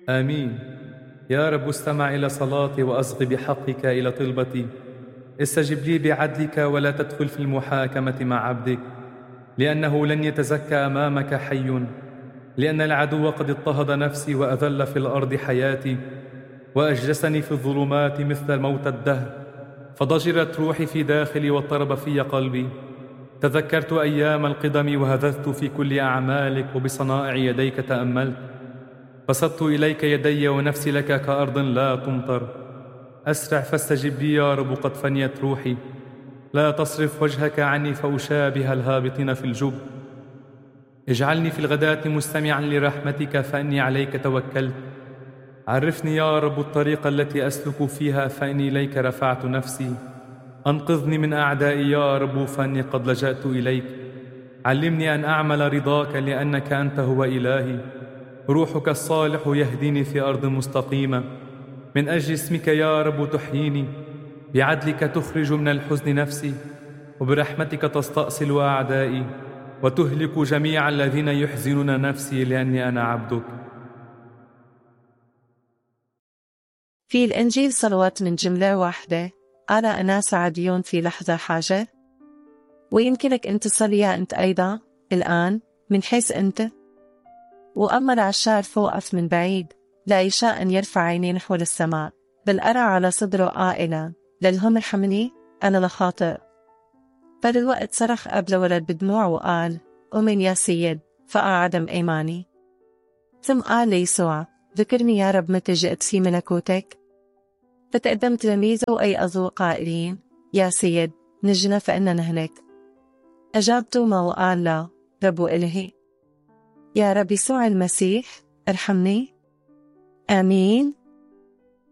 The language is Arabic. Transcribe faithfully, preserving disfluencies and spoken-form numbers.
آمين. يا رب استمع إلى صلاتي وأصغ بحقك إلى طلبتي. استجب لي بعدلك ولا تدخل في المحاكمة مع عبدك، لأنه لن يتزكى أمامك حي. لأن العدو قد اضطهد نفسي وأذل في الأرض حياتي، وأجلسني في الظلمات مثل موت الدهر. فضجرت روحي في داخلي واضطرب في قلبي. تذكرت أيام القدم وهذذت في كل أعمالك، وبصنائع يديك تأملت. بسطت إليك يدي ونفسي لك كأرض لا تمطر. أسرع فاستجب لي يا رب، قد فنيت روحي. لا تصرف وجهك عني فأشابه الهابطين في الجب. اجعلني في الغداة مستمعا لرحمتك، فإني عليك توكلت. عرفني يا رب الطريق التي أسلك فيها، فإني إليك رفعت نفسي. أنقذني من أعدائي يا رب، فإني قد لجأت إليك. علمني أن أعمل رضاك، لأنك أنت هو إلهي. روحك الصالح يهديني في أرض مستقيمة. من أجل اسمك يا رب تحييني. بعدلك تخرج من الحزن نفسي، وبرحمتك تستأصل أعدائي، وتهلك جميع الذين يحزنون نفسي، لأني أنا عبدك. في الإنجيل صلوات من جملة واحدة. أنا أنا سعديون في لحظة حاجة، ويمكنك أن تصليها أنت أيضا الآن من حيث أنت. وأما العشار فوقف من بعيد، لا يشاء أن يرفع عينيه نحو السماء، بل أرى على صدره قائلا: للهم ارحمني أنا لخاطئ. فدلوقت صرخ أب لولد بدموع وقال: أؤمن يا سيد، فأعدم إيماني. ثم قال ليسوع: ذكرني يا رب متى جئت في ملكوتك. فتقدم تلاميذه وأيقظوا قائلين: يا سيد، نجنا فإننا هناك. أجاب توما وقال له: رب إلهي. يا رب يسوع المسيح، ارحمني. آمين.